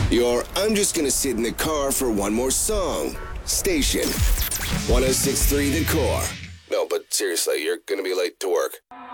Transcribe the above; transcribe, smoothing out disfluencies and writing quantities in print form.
Your I'm just gonna sit in the car for one more song station. 106.3 The Core. No, but seriously, you're gonna be late to work.